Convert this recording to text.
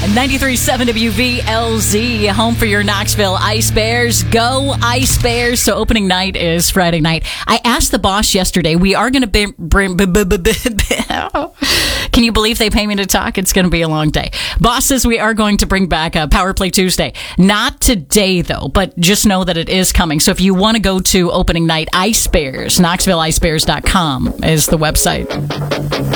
93.7 WVLZ, home for your Knoxville Ice Bears. Go Ice Bears. So opening night is Friday night. I asked the boss yesterday, we are going to bring... Can you believe they pay me to talk? It's going to be a long day. Boss says we are going to bring back a Power Play Tuesday. Not today, though, but just know that it is coming. So if you want to go to opening night, Ice Bears, KnoxvilleIceBears.com is the website.